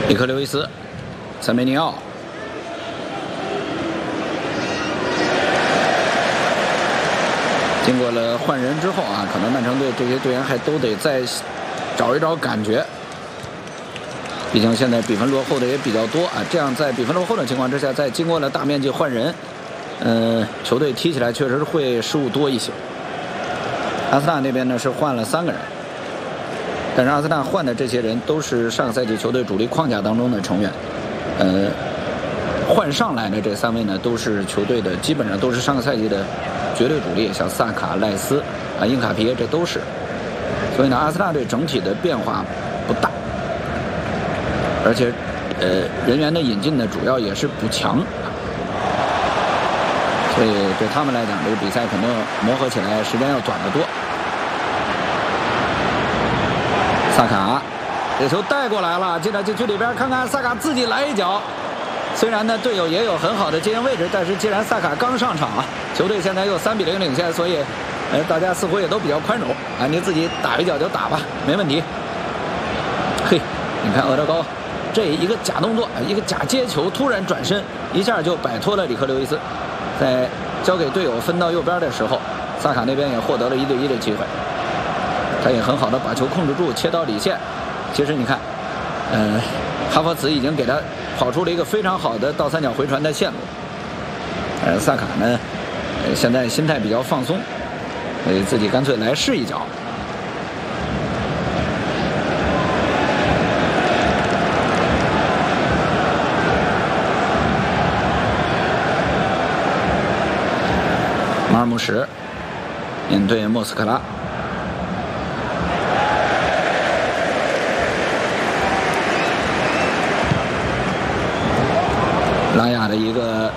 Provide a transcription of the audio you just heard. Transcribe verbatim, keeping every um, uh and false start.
里克刘易斯、塞梅尼奥。经过了换人之后啊，可能曼城队这些队员还都得再找一找感觉。毕竟现在比分落后的也比较多啊，这样在比分落后的情况之下，在经过了大面积换人，嗯、呃，球队踢起来确实会失误多一些。阿森纳那边呢是换了三个人，但是阿森纳换的这些人都是上个赛季球队主力框架当中的成员，呃，换上来的这三位呢都是球队的基本上都是上个赛季的绝对主力，像萨卡、赖斯啊、因卡皮耶这都是，所以呢，阿森纳队整体的变化不大，而且呃人员的引进呢主要也是补强。所以对他们来讲，这个比赛可能磨合起来时间要短得多。萨卡，这球带过来了，进到禁区里边，看看萨卡自己来一脚。虽然呢队友也有很好的接应位置，但是既然萨卡刚上场啊，球队现在又三比零领先，所以呃大家似乎也都比较宽容啊，你自己打一脚就打吧，没问题。嘿，你看厄德高这一个假动作，一个假接球，突然转身，一下就摆脱了里克刘易斯。在交给队友分到右边的时候，萨卡那边也获得了一对一的机会，他也很好的把球控制住，切到底线。其实你看，呃，哈弗茨已经给他跑出了一个非常好的倒三角回传的线路。呃，萨卡呢，呃，现在心态比较放松，所以自己干脆来试一脚。马尔穆什面对莫斯科拉，拉雅的一个